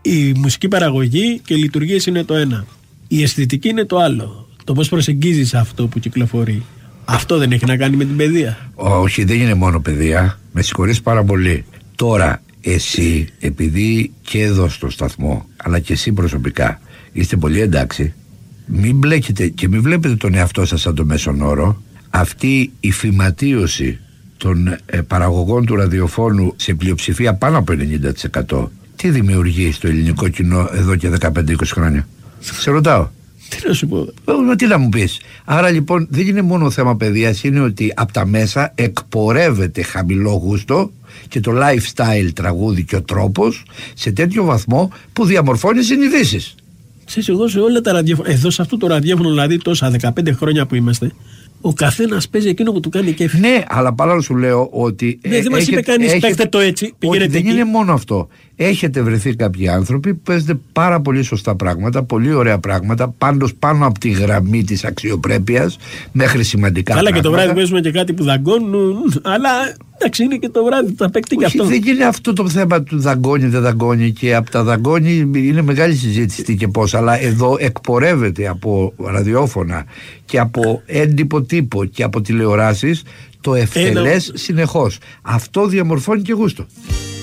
Η μουσική παραγωγή και οι λειτουργίες είναι το ένα. Η αισθητική είναι το άλλο. Το πώς προσεγγίζεις αυτό που κυκλοφορεί. Αυτό δεν έχει να κάνει με την παιδεία? Όχι, δεν είναι μόνο παιδεία. Με συγχωρείς πάρα πολύ. Τώρα, εσύ, επειδή και εδώ στο σταθμό, αλλά και εσύ προσωπικά, είστε πολύ εντάξει, μην μπλέκετε και μην βλέπετε τον εαυτό σας σαν το μέσον όρο. Αυτή η φυματίωση των παραγωγών του ραδιοφώνου σε πλειοψηφία πάνω από 90%, τι δημιουργεί στο ελληνικό κοινό εδώ και 15-20 χρόνια? Σε ρωτάω. Τι να σου πω? Τι να μου πεις? Άρα λοιπόν δεν είναι μόνο θέμα παιδείας, είναι ότι από τα μέσα εκπορεύεται χαμηλό γούστο και το lifestyle τραγούδι και ο τρόπος σε τέτοιο βαθμό που διαμορφώνει συνειδήσεις. Ξέρεις, εγώ σε όλα τα ραδιόφωνα, εδώ σε αυτό το ραδιόφωνο, δηλαδή τόσα 15 χρόνια που είμαστε, ο καθένας παίζει εκείνο που του κάνει κέφι. Ναι, αλλά πάλι σου λέω ότι. Ναι, δεν μας είπε κανείς παίχτε το έτσι. Όχι, δεν είναι μόνο αυτό. Έχετε βρεθεί κάποιοι άνθρωποι που παίζετε πάρα πολύ σωστά πράγματα, πολύ ωραία πράγματα, πάντως πάνω από τη γραμμή της αξιοπρέπειας μέχρι σημαντικά πράγματα. Αλλά και το βράδυ παίζουμε και κάτι που δαγκώνουν, αλλά εντάξει, είναι και το βράδυ, θα παίξει και αυτό. Δεν είναι αυτό το θέμα του δαγκώνει, δεν δαγκώνει, και από τα δαγκώνει είναι μεγάλη συζήτηση τι και πώς, αλλά εδώ εκπορεύεται από ραδιόφωνα και από έντυπο τύπο και από τηλεοράσεις το ευτελές συνεχώς. Αυτό διαμορφώνει και γούστο.